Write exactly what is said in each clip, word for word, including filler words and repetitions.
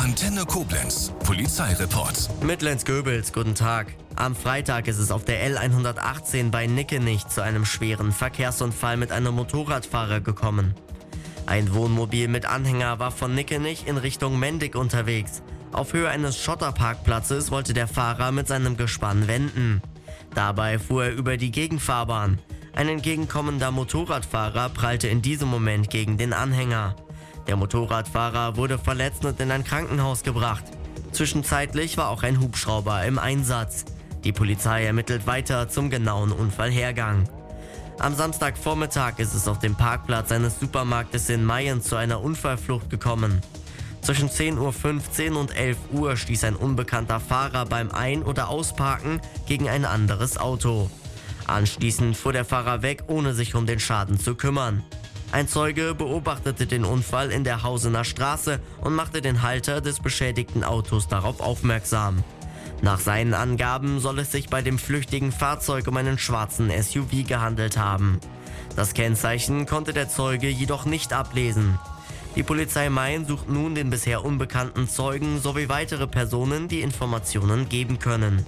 Antenne Koblenz, Polizeireport. Mit Lenz Goebels, guten Tag. Am Freitag ist es auf der L hundertachtzehn bei Nickenich zu einem schweren Verkehrsunfall mit einem Motorradfahrer gekommen. Ein Wohnmobil mit Anhänger war von Nickenich in Richtung Mendig unterwegs. Auf Höhe eines Schotterparkplatzes wollte der Fahrer mit seinem Gespann wenden. Dabei fuhr er über die Gegenfahrbahn. Ein entgegenkommender Motorradfahrer prallte in diesem Moment gegen den Anhänger. Der Motorradfahrer wurde verletzt und in ein Krankenhaus gebracht. Zwischenzeitlich war auch ein Hubschrauber im Einsatz. Die Polizei ermittelt weiter zum genauen Unfallhergang. Am Samstagvormittag ist es auf dem Parkplatz eines Supermarktes in Mayen zu einer Unfallflucht gekommen. Zwischen zehn Uhr fünfzehn und elf Uhr stieß ein unbekannter Fahrer beim Ein- oder Ausparken gegen ein anderes Auto. Anschließend fuhr der Fahrer weg, ohne sich um den Schaden zu kümmern. Ein Zeuge beobachtete den Unfall in der Hausener Straße und machte den Halter des beschädigten Autos darauf aufmerksam. Nach seinen Angaben soll es sich bei dem flüchtigen Fahrzeug um einen schwarzen S U V gehandelt haben. Das Kennzeichen konnte der Zeuge jedoch nicht ablesen. Die Polizei Mayen sucht nun den bisher unbekannten Zeugen sowie weitere Personen, die Informationen geben können.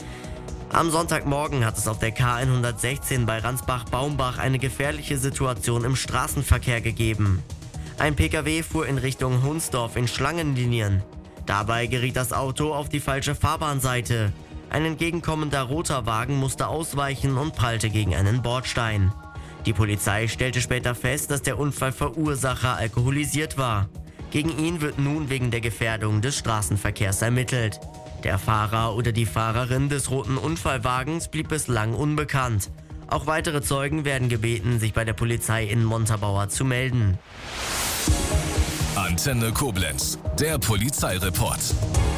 Am Sonntagmorgen hat es auf der K hundertsechzehn bei Ransbach-Baumbach eine gefährliche Situation im Straßenverkehr gegeben. Ein Pkw fuhr in Richtung Hunsdorf in Schlangenlinien. Dabei geriet das Auto auf die falsche Fahrbahnseite. Ein entgegenkommender roter Wagen musste ausweichen und prallte gegen einen Bordstein. Die Polizei stellte später fest, dass der Unfallverursacher alkoholisiert war. Gegen ihn wird nun wegen der Gefährdung des Straßenverkehrs ermittelt. Der Fahrer oder die Fahrerin des roten Unfallwagens blieb bislang unbekannt. Auch weitere Zeugen werden gebeten, sich bei der Polizei in Montabaur zu melden. Antenne Koblenz, der Polizeireport.